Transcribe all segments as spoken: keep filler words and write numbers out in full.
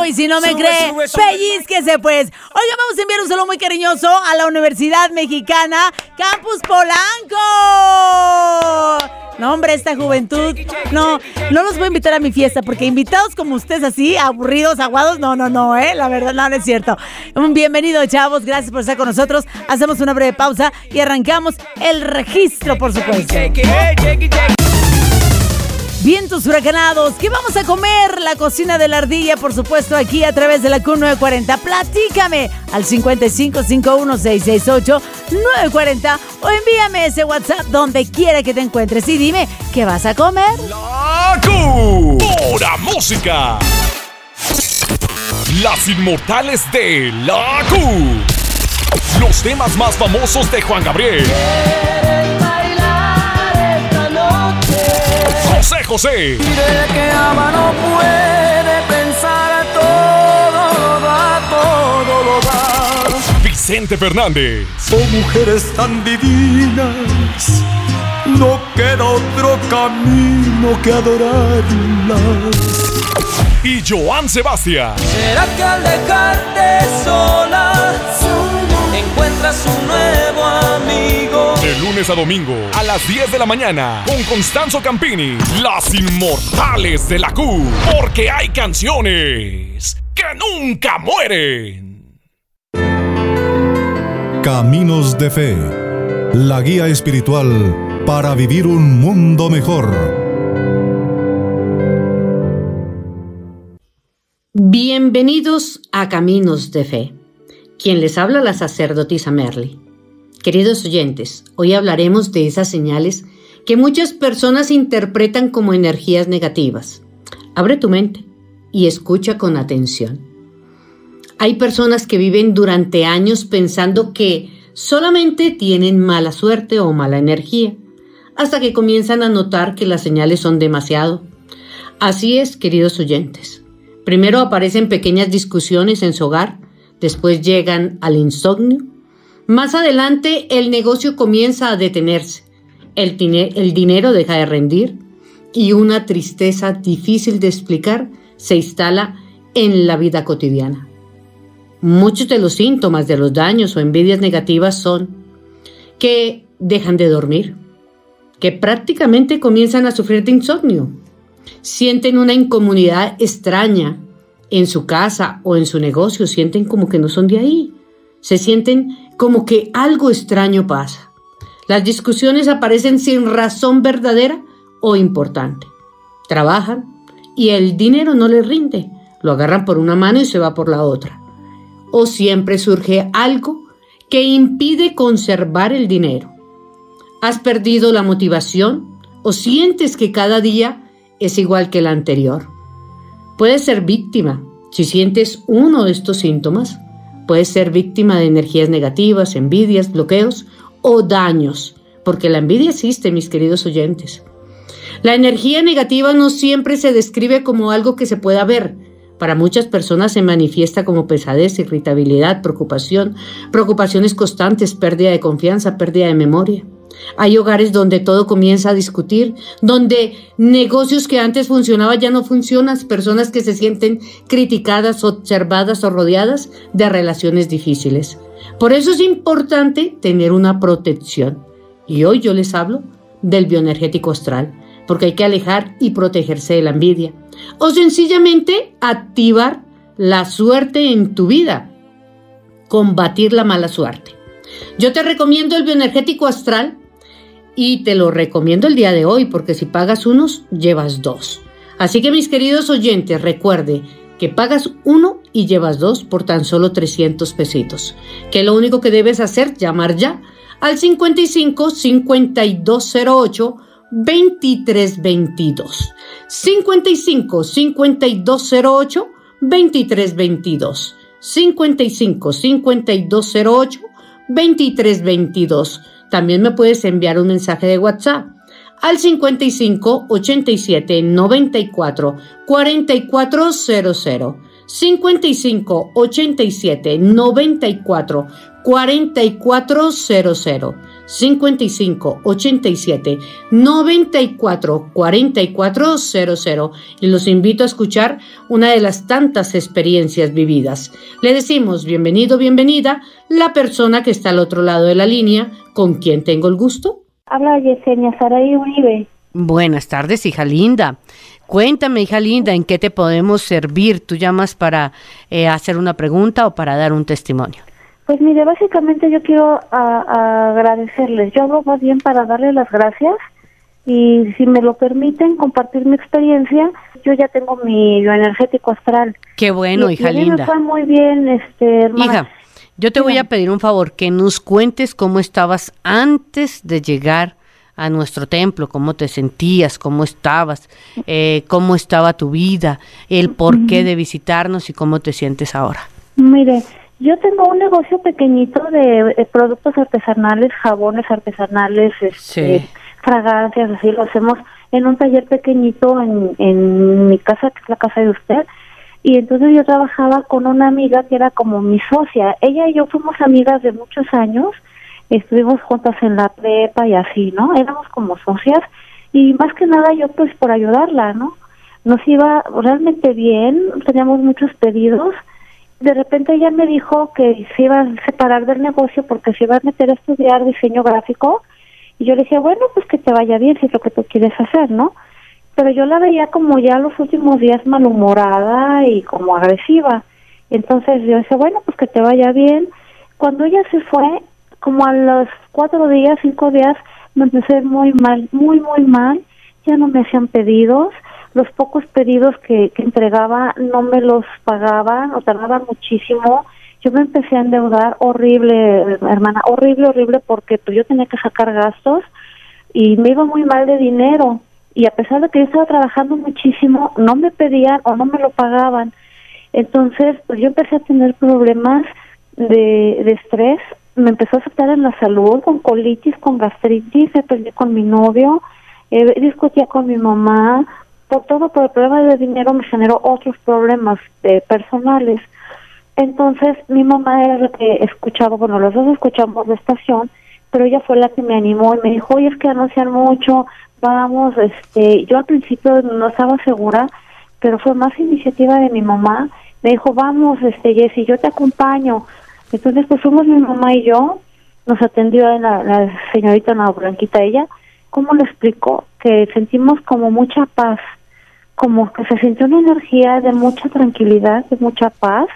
Y si no me Sube, cree, sube, sube. pellizquese pues. Oiga, vamos a enviar un saludo muy cariñoso a la Universidad Mexicana Campus Polanco. No, hombre, esta juventud. No, no los voy a invitar a mi fiesta porque invitados como ustedes así, aburridos, aguados, no, no, no, eh. La verdad, no, no es cierto. Un bienvenido, chavos. Gracias por estar con nosotros. Hacemos una breve pausa y arrancamos el registro, por supuesto. Vientos huracanados, ¿qué vamos a comer? La cocina de la ardilla, por supuesto, aquí a través de la Q nueve cuarenta. Platícame al cincuenta y cinco cincuenta y uno seiscientos sesenta y ocho nueve cuarenta o envíame ese WhatsApp donde quiera que te encuentres y dime qué vas a comer. La Q, pura música. Las inmortales de la Q. Los temas más famosos de Juan Gabriel. José José. Mire que ama no puede pensar, todo lo da, todo lo da. Vicente Fernández. Son mujeres tan divinas, no queda otro camino que adorarlas. Y Joan Sebastián. ¿Será que al dejarte sola encuentras un nuevo amigo? De lunes a domingo a las diez de la mañana con Constanzo Campini. Las inmortales de la Q. Porque hay canciones que nunca mueren. Caminos de Fe. La guía espiritual para vivir un mundo mejor. Bienvenidos a Caminos de Fe. Quien les habla, la sacerdotisa Merly. Queridos oyentes, hoy hablaremos de esas señales que muchas personas interpretan como energías negativas. Abre tu mente y escucha con atención. Hay personas que viven durante años pensando que solamente tienen mala suerte o mala energía, hasta que comienzan a notar que las señales son demasiado. Así es, queridos oyentes. Primero aparecen pequeñas discusiones en su hogar, después llegan al insomnio. Más adelante el negocio comienza a detenerse, el, tine- el dinero deja de rendir y una tristeza difícil de explicar se instala en la vida cotidiana. Muchos de los síntomas de los daños o envidias negativas son que dejan de dormir, que prácticamente comienzan a sufrir de insomnio, sienten una incomodidad extraña en su casa o en su negocio, sienten como que no son de ahí, se sienten como que algo extraño pasa. Las discusiones aparecen sin razón verdadera o importante. Trabajan y el dinero no les rinde, lo agarran por una mano y se va por la otra. O siempre surge algo que impide conservar el dinero. ¿Has perdido la motivación o sientes que cada día es igual que el anterior? Puedes ser víctima. Si sientes uno de estos síntomas, puedes ser víctima de energías negativas, envidias, bloqueos o daños, porque la envidia existe, mis queridos oyentes. La energía negativa no siempre se describe como algo que se pueda ver. Para muchas personas se manifiesta como pesadez, irritabilidad, preocupación, preocupaciones constantes, pérdida de confianza, pérdida de memoria. Hay hogares donde todo comienza a discutir, donde negocios que antes funcionaban ya no funcionan, personas que se sienten criticadas, observadas o rodeadas de relaciones difíciles. Por eso es importante tener una protección. Y hoy yo les hablo del bioenergético astral, porque hay que alejar y protegerse de la envidia. O sencillamente activar la suerte en tu vida, combatir la mala suerte. Yo te recomiendo el bioenergético astral y te lo recomiendo el día de hoy porque si pagas unos, llevas dos. Así que mis queridos oyentes, recuerde que pagas uno y llevas dos por tan solo trescientos pesitos. Que lo único que debes hacer, llamar ya al cincuenta y cinco cincuenta y dos cero ocho veintitrés veintidós. cincuenta y cinco cincuenta y dos cero ocho veintitrés veintidós. cincuenta y cinco cincuenta y dos cero ocho veintitrés veintidós. También me puedes enviar un mensaje de WhatsApp al cincuenta y cinco ochenta y siete noventa y cuatro cuarenta y cuatro cero cero. cincuenta y cinco, ochenta y siete, noventa y cuatro, cuarenta y cuatro cero cero, cincuenta y cinco, ochenta y siete, noventa y cuatro, cuarenta y cuatro cero cero, y los invito a escuchar una de las tantas experiencias vividas. Le decimos bienvenido, bienvenida, la persona que está al otro lado de la línea, ¿con quien tengo el gusto? Habla Yesenia Saraí Uribe. Buenas tardes, hija linda. Cuéntame, hija linda, ¿en qué te podemos servir? ¿Tú llamas para eh, hacer una pregunta o para dar un testimonio? Pues mire, básicamente yo quiero a, a agradecerles. Yo hablo más bien para darles las gracias y si me lo permiten compartir mi experiencia. Yo ya tengo mi bioenergético astral. Qué bueno, y, hija y a mí linda. Me fue muy bien, este, hermana. Hija, yo te voy a pedir un favor, que nos cuentes cómo estabas antes de llegar a nuestro templo, cómo te sentías, cómo estabas, eh, cómo estaba tu vida, el porqué de visitarnos y cómo te sientes ahora. Mire, yo tengo un negocio pequeñito de, de productos artesanales, jabones artesanales, este, Sí. fragancias, así lo hacemos en un taller pequeñito en, en mi casa, que es la casa de usted. Y entonces yo trabajaba con una amiga que era como mi socia. Ella y yo fuimos amigas de muchos años. Estuvimos juntas en la prepa y así, ¿no? Éramos como socias y más que nada yo pues por ayudarla, ¿no? Nos iba realmente bien, teníamos muchos pedidos. De repente ella me dijo que se iba a separar del negocio porque se iba a meter a estudiar diseño gráfico y yo le decía, bueno, pues que te vaya bien si es lo que tú quieres hacer, ¿no? Pero yo la veía como ya los últimos días malhumorada y como agresiva. Entonces yo decía, bueno, pues que te vaya bien. Cuando ella se fue, como a los cuatro días, cinco días, me empecé a ir muy mal, muy, muy mal. Ya no me hacían pedidos. Los pocos pedidos que, que entregaba no me los pagaban o tardaban muchísimo. Yo me empecé a endeudar horrible, hermana, horrible, horrible, porque pues yo tenía que sacar gastos y me iba muy mal de dinero. Y a pesar de que yo estaba trabajando muchísimo, no me pedían o no me lo pagaban. Entonces, pues yo empecé a tener problemas de, de estrés. Me empezó a afectar en la salud, con colitis, con gastritis, me peleé con mi novio, eh, discutía con mi mamá, por todo, por el problema de dinero me generó otros problemas eh, personales. Entonces mi mamá era la que escuchaba, bueno, los dos escuchamos la estación, pero ella fue la que me animó y me dijo, oye, es que anuncian mucho, vamos, este, yo al principio no estaba segura, pero fue más iniciativa de mi mamá, me dijo, vamos, este, Jessy, yo te acompaño. Entonces, pues fuimos mi mamá y yo, nos atendió la, la señorita Ana Blanquita, ella, ¿cómo le explicó? Que sentimos como mucha paz, como que se sintió una energía de mucha tranquilidad, de mucha paz,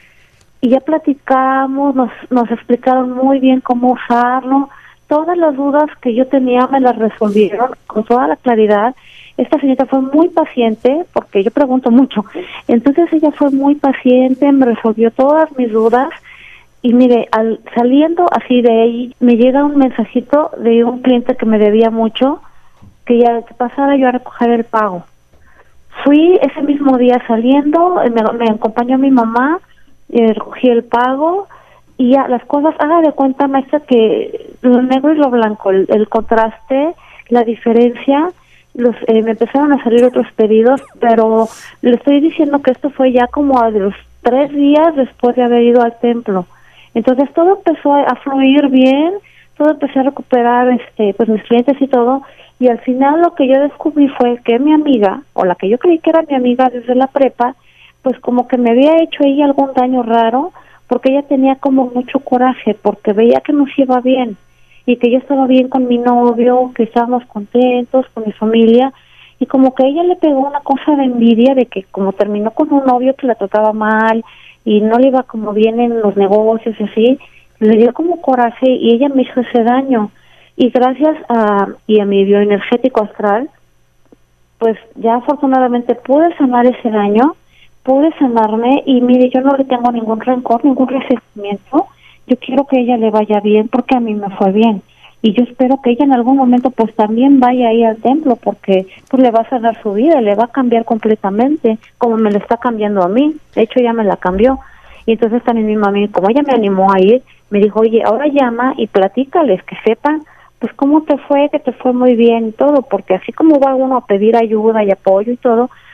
y ya platicamos, nos, nos explicaron muy bien cómo usarlo, todas las dudas que yo tenía me las resolvieron con toda la claridad. Esta señorita fue muy paciente, porque yo pregunto mucho, entonces ella fue muy paciente, me resolvió todas mis dudas. Y mire, al saliendo así de ahí, me llega un mensajito de un cliente que me debía mucho, que ya que pasara yo a recoger el pago. Fui ese mismo día saliendo, me, me acompañó mi mamá, eh, recogí el pago, y ya las cosas, haga de cuenta, maestra, que lo negro y lo blanco, el, el contraste, la diferencia, los eh, me empezaron a salir otros pedidos, pero le estoy diciendo que esto fue ya como a los tres días después de haber ido al templo. Entonces todo empezó a fluir bien, todo empecé a recuperar este pues mis clientes y todo, y al final lo que yo descubrí fue que mi amiga, o la que yo creí que era mi amiga desde la prepa, pues como que me había hecho ella algún daño raro, porque ella tenía como mucho coraje, porque veía que nos iba bien, y que yo estaba bien con mi novio, que estábamos contentos con mi familia, y como que a ella le pegó una cosa de envidia de que como terminó con un novio que la trataba mal, y no le iba como bien en los negocios y así, le dio como coraje y ella me hizo ese daño. Y gracias a y a mi bioenergético astral, pues ya afortunadamente pude sanar ese daño, pude sanarme y mire, yo no le tengo ningún rencor, ningún resentimiento. Yo quiero que a ella le vaya bien porque a mí me fue bien. Y yo espero que ella en algún momento pues también vaya ahí al templo porque pues le va a sanar su vida, le va a cambiar completamente, como me lo está cambiando a mí. De hecho ya me la cambió. Y entonces también mi mami, como ella me animó a ir, me dijo, oye, ahora llama y platícales, que sepan pues cómo te fue, que te fue muy bien y todo, porque así como va uno a pedir ayuda y apoyo y todo,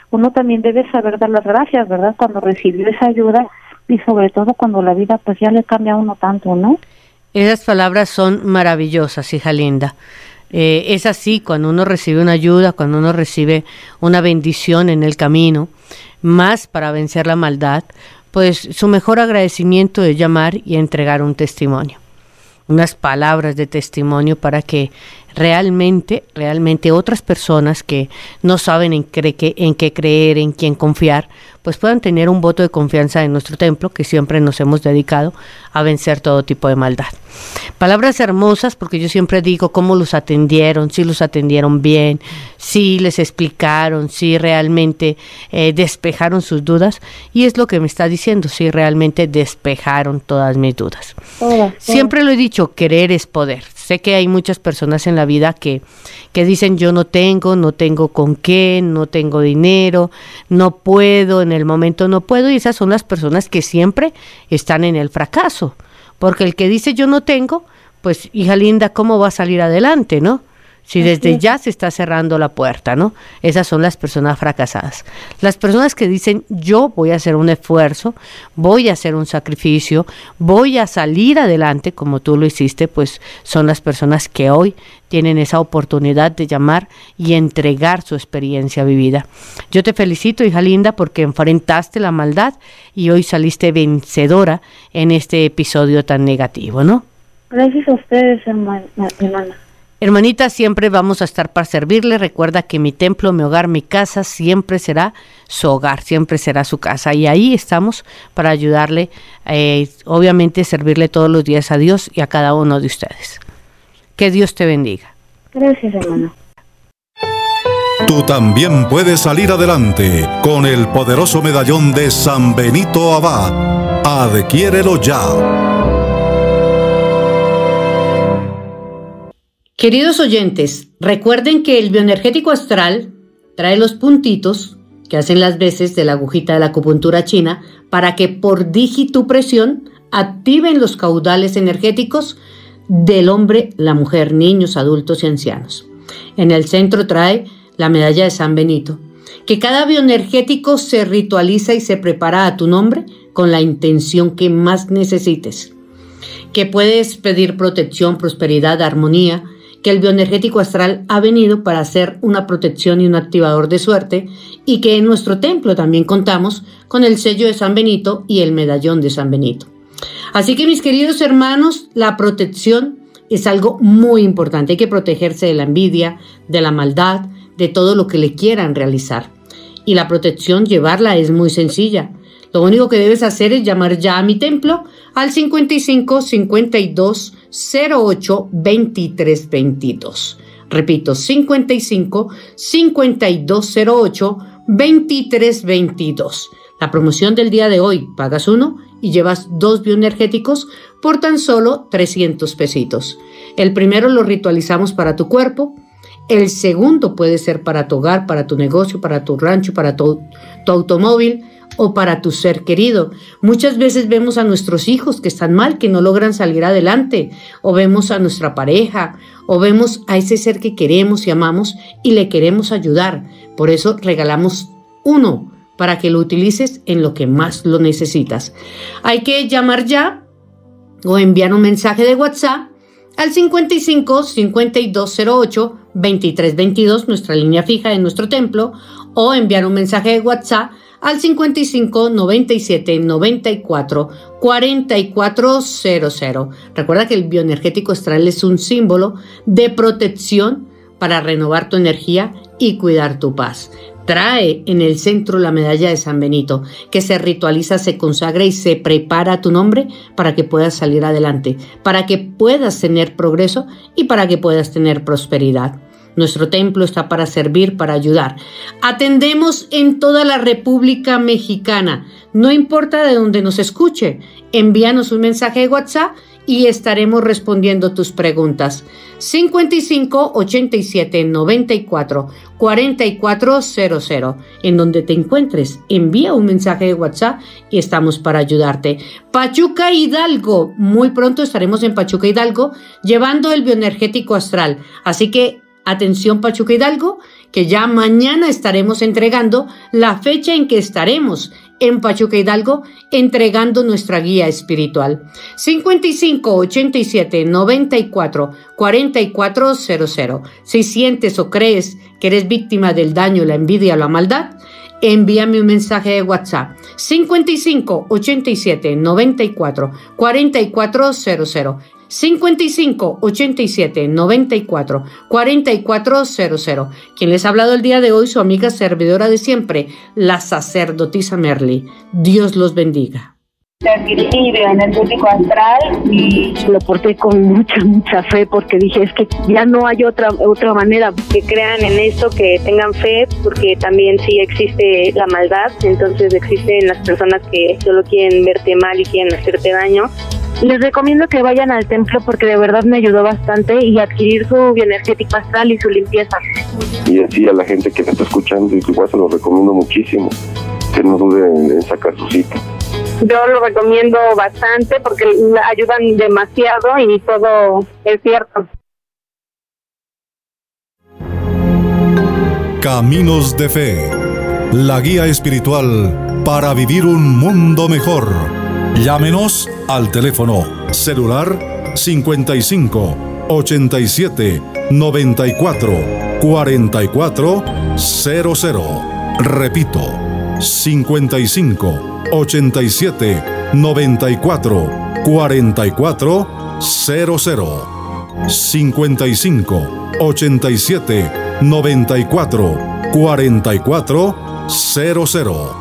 uno también debe saber dar las gracias, ¿verdad? Cuando recibió esa ayuda y sobre todo cuando la vida pues ya le cambia a uno tanto, ¿no? Esas palabras son maravillosas, hija linda. Eh, es así, cuando uno recibe una ayuda, cuando uno recibe una bendición en el camino, más para vencer la maldad, pues su mejor agradecimiento es llamar y entregar un testimonio. Unas palabras de testimonio para que realmente, realmente otras personas que no saben en, cre que, en qué creer, en quién confiar, pues puedan tener un voto de confianza en nuestro templo, que siempre nos hemos dedicado a vencer todo tipo de maldad. Palabras hermosas, porque yo siempre digo cómo los atendieron, si los atendieron bien, si les explicaron, si realmente eh, despejaron sus dudas, y es lo que me está diciendo, si realmente despejaron todas mis dudas. Todas, siempre lo he dicho, querer es poder. Sé que hay muchas personas en la vida que, que dicen yo no tengo, no tengo con qué, no tengo dinero, no puedo, en el momento no puedo, y esas son las personas que siempre están en el fracaso, porque el que dice yo no tengo, pues hija linda, ¿cómo va a salir adelante, no? Si desde ya se está cerrando la puerta, ¿no? Esas son las personas fracasadas. Las personas que dicen, yo voy a hacer un esfuerzo, voy a hacer un sacrificio, voy a salir adelante, como tú lo hiciste, pues son las personas que hoy tienen esa oportunidad de llamar y entregar su experiencia vivida. Yo te felicito, hija linda, porque enfrentaste la maldad y hoy saliste vencedora en este episodio tan negativo, ¿no? Gracias a ustedes, hermana. hermana. Hermanita, siempre vamos a estar para servirle. Recuerda que mi templo, mi hogar, mi casa siempre será su hogar, siempre será su casa. Y ahí estamos para ayudarle, eh, obviamente servirle todos los días a Dios y a cada uno de ustedes. Que Dios te bendiga. Gracias, hermano. Tú también puedes salir adelante con el poderoso medallón de San Benito Abad. Adquiérelo ya. Queridos oyentes, recuerden que el bioenergético astral trae los puntitos que hacen las veces de la agujita de la acupuntura china para que por digitopresión activen los caudales energéticos del hombre, la mujer, niños, adultos y ancianos. En el centro trae la medalla de San Benito, que cada bioenergético se ritualiza y se prepara a tu nombre con la intención que más necesites. Que puedes pedir protección, prosperidad, armonía, que el bioenergético astral ha venido para ser una protección y un activador de suerte, y que en nuestro templo también contamos con el sello de San Benito y el medallón de San Benito. Así que, mis queridos hermanos, la protección es algo muy importante. Hay que protegerse de la envidia, de la maldad, de todo lo que le quieran realizar. Y la protección, llevarla es muy sencilla. Lo único que debes hacer es llamar ya a mi templo al cincuenta y cinco, cincuenta y dos, cero ocho, veintitrés veintidós. Repito, cincuenta y cinco, cincuenta y dos, cero ocho, veintitrés veintidós. La promoción del día de hoy, pagas uno y llevas dos bioenergéticos por tan solo trescientos pesitos. El primero lo ritualizamos para tu cuerpo. El segundo puede ser para tu hogar, para tu negocio, para tu rancho, para tu, tu automóvil o para tu ser querido. Muchas veces vemos a nuestros hijos que están mal, que no logran salir adelante, o vemos a nuestra pareja, o vemos a ese ser que queremos y amamos y le queremos ayudar. Por eso regalamos uno para que lo utilices en lo que más lo necesitas. Hay que llamar ya o enviar un mensaje de WhatsApp al cincuenta y cinco, cincuenta y dos, cero ocho, veintitrés veintidós, nuestra línea fija en nuestro templo, o enviar un mensaje de WhatsApp al cincuenta y cinco, noventa y siete, noventa y cuatro, cuarenta y cuatro cero cero. Recuerda que el bioenergético astral es un símbolo de protección para renovar tu energía y cuidar tu paz. Trae en el centro la medalla de San Benito, que se ritualiza, se consagra y se prepara a tu nombre para que puedas salir adelante, para que puedas tener progreso y para que puedas tener prosperidad. Nuestro templo está para servir, para ayudar. Atendemos en toda la República Mexicana. No importa de dónde nos escuche, envíanos un mensaje de WhatsApp y estaremos respondiendo tus preguntas. cincuenta y cinco, ochenta y siete, noventa y cuatro, cuarenta y cuatro cero cero. En donde te encuentres, envía un mensaje de WhatsApp y estamos para ayudarte. Pachuca Hidalgo. Muy pronto estaremos en Pachuca Hidalgo llevando el bioenergético astral. Así que atención, Pachuca Hidalgo, que ya mañana estaremos entregando la fecha en que estaremos en Pachuca Hidalgo entregando nuestra guía espiritual. cincuenta y cinco, ochenta y siete, noventa y cuatro, cuarenta y cuatro cero cero. Si sientes o crees que eres víctima del daño, la envidia o la maldad, envíame un mensaje de WhatsApp cincuenta y cinco, ochenta y siete, noventa y cuatro, cuarenta y cuatro cero cero. cincuenta y cinco, ochenta y siete, noventa y cuatro, cuarenta y cuatro cero cero. Quien les ha hablado el día de hoy, su amiga servidora de siempre, la sacerdotisa Merly. Dios los bendiga. Adquirí de energético astral y lo porté con mucha, mucha fe porque dije, es que ya no hay otra otra manera. Que crean en esto, que tengan fe, porque también sí existe la maldad, entonces existen las personas que solo quieren verte mal y quieren hacerte daño. Les recomiendo que vayan al templo porque de verdad me ayudó bastante y adquirir su bioenergético astral y su limpieza. Y así a la gente que me está escuchando, igual se los recomiendo muchísimo, que no duden en sacar su cita. Yo lo recomiendo bastante porque ayudan demasiado y todo es cierto. Caminos de Fe, la guía espiritual para vivir un mundo mejor. Llámenos al teléfono celular cincuenta y cinco, ochenta y siete, noventa y cuatro, cuarenta y cuatro cero cero. Repito, cincuenta y cinco, ochenta y siete, noventa y cuatro, cuarenta y cuatro cero cero. cincuenta y cinco, ochenta y siete, noventa y cuatro, cuarenta y cuatro cero cero.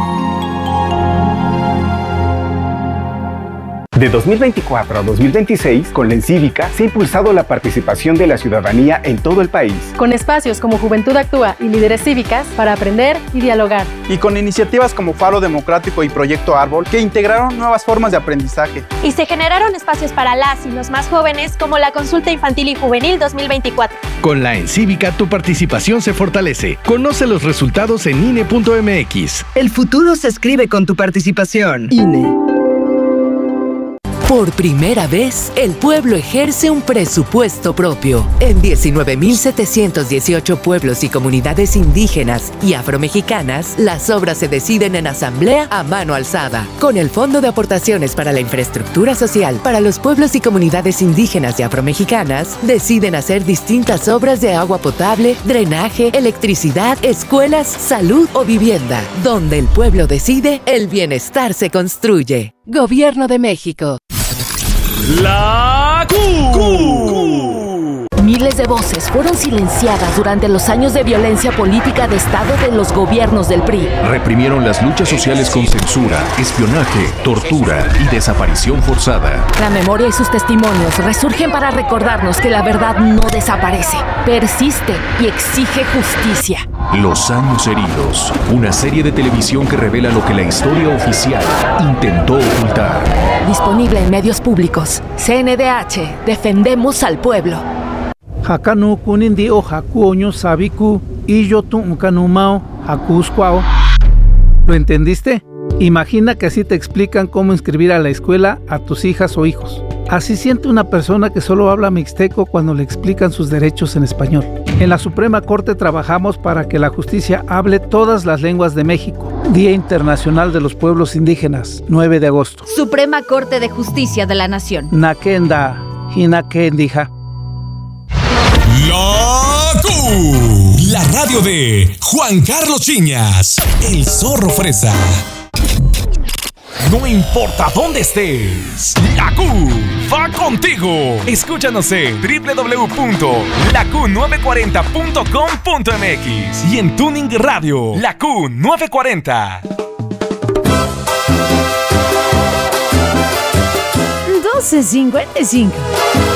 De dos mil veinticuatro a dos mil veintiséis, con la Encívica se ha impulsado la participación de la ciudadanía en todo el país. Con espacios como Juventud Actúa y Líderes Cívicas para aprender y dialogar. Y con iniciativas como Faro Democrático y Proyecto Árbol que integraron nuevas formas de aprendizaje. Y se generaron espacios para las y los más jóvenes como la Consulta Infantil y Juvenil dos mil veinticuatro. Con la Encívica tu participación se fortalece. Conoce los resultados en I N E punto M X. El futuro se escribe con tu participación. I N E. Por primera vez, el pueblo ejerce un presupuesto propio. En diecinueve mil setecientos dieciocho pueblos y comunidades indígenas y afromexicanas, las obras se deciden en asamblea a mano alzada. Con el Fondo de Aportaciones para la Infraestructura Social para los pueblos y comunidades indígenas y afromexicanas, deciden hacer distintas obras de agua potable, drenaje, electricidad, escuelas, salud o vivienda. Donde el pueblo decide, el bienestar se construye. Gobierno de México. La Q. Miles de voces fueron silenciadas durante los años de violencia política de Estado de los gobiernos del P R I. Reprimieron las luchas sociales con censura, espionaje, tortura y desaparición forzada. La memoria y sus testimonios resurgen para recordarnos que la verdad no desaparece, persiste y exige justicia. Los años heridos, una serie de televisión que revela lo que la historia oficial intentó ocultar. Disponible en medios públicos. C N D H, defendemos al pueblo. Hakanu kunindi o hakuoño sabiku y yo tu unkanumao hakuskwao. ¿Lo entendiste? Imagina que así te explican cómo inscribir a la escuela a tus hijas o hijos. Así siente una persona que solo habla mixteco cuando le explican sus derechos en español. En la Suprema Corte trabajamos para que la justicia hable todas las lenguas de México. Día Internacional de los Pueblos Indígenas, nueve de agosto. Suprema Corte de Justicia de la Nación. Nakenda, Hinakendija. La Q, la radio de Juan Carlos Chiñas, el zorro fresa. No importa dónde estés, la Q va contigo. Escúchanos en doble u doble u doble u punto la q nueve cuarenta punto com punto m x y en Tuning Radio, la Q nueve cuarenta. doce cincuenta y cinco.